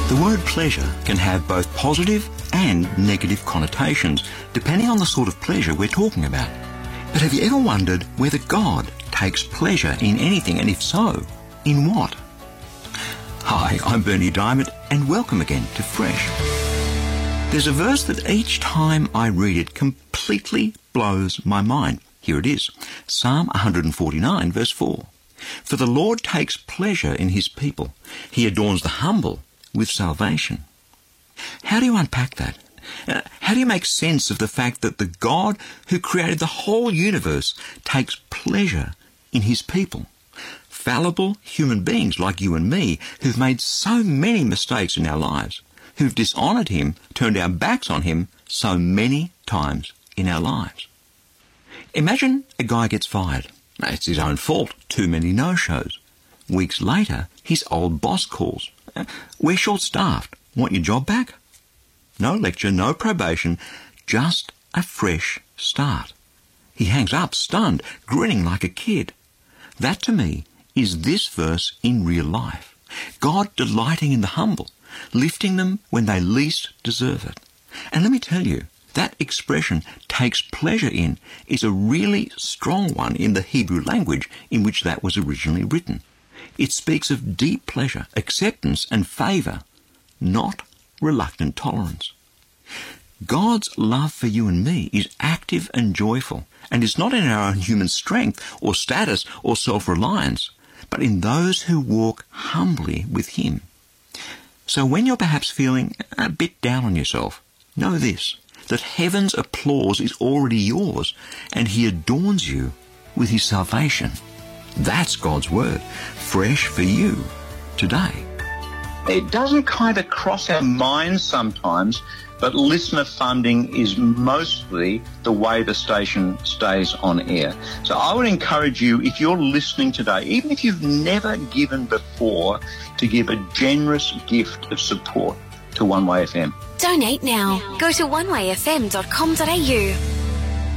The word pleasure can have both positive and negative connotations, depending on the sort of pleasure we're talking about. But have you ever wondered whether God takes pleasure in anything, and if so, in what? Hi, I'm Bernie Diamond, and welcome again to Fresh. There's a verse that each time I read it completely blows my mind. Here it is, Psalm 149, verse 4. For the Lord takes pleasure in his people. He adorns the humble with salvation. How do you unpack that? How do you make sense of the fact that the God who created the whole universe takes pleasure in his people? Fallible human beings like you and me who've made so many mistakes in our lives, who've dishonoured him, turned our backs on him so many times in our lives. Imagine a guy gets fired. It's his own fault, too many no-shows. Weeks later, his old boss calls. We're short-staffed. Want your job back? No lecture, no probation, just a fresh start. He hangs up, stunned, grinning like a kid. That, to me, is this verse in real life. God delighting in the humble, lifting them when they least deserve it. And let me tell you, that expression, takes pleasure in, is a really strong one in the Hebrew language in which that was originally written. It speaks of deep pleasure, acceptance and favour, not reluctant tolerance. God's love for you and me is active and joyful, and is not in our own human strength or status or self-reliance, but in those who walk humbly with him. So when you're perhaps feeling a bit down on yourself, know this, that heaven's applause is already yours, and he adorns you with his salvation. That's God's word, fresh for you today. It doesn't kind of cross our minds sometimes, but listener funding is mostly the way the station stays on air. So I would encourage you, if you're listening today, even if you've never given before, to give a generous gift of support to One Way FM. Donate now. Go to onewayfm.com.au.